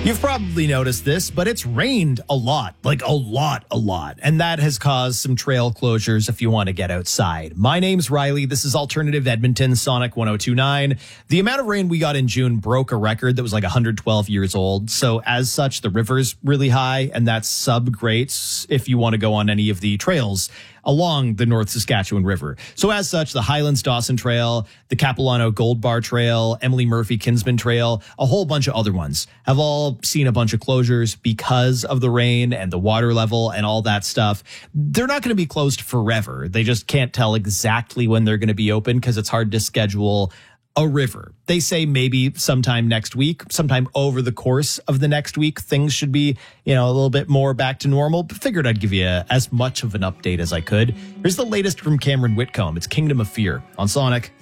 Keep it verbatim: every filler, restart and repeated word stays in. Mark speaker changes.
Speaker 1: You've probably noticed this, but it's rained a lot, like a lot, a lot. And that has caused some trail closures if you want to get outside. My name's Riley. This is Alternative Edmonton, Sonic one oh two point nine. The amount of rain we got in June broke a record that was like one hundred twelve years old. So as such, the river's really high, and that's sub great if you want to go on any of the trails along the North Saskatchewan River. So as such, the Highlands Dawson Trail, the Capilano Gold Bar Trail, Emily Murphy Kinsman Trail, a whole bunch of other ones have all seen a bunch of closures because of the rain and the water level and all that stuff. They're not going to be closed forever. They just can't tell exactly when they're going to be open because it's hard to schedule a river. They say maybe sometime next week, sometime over the course of the next week, things should be, you know, a little bit more back to normal. But figured I'd give you a, as much of an update as I could. Here's the latest from Cameron Whitcomb. It's Kingdom of Fear on Sonic.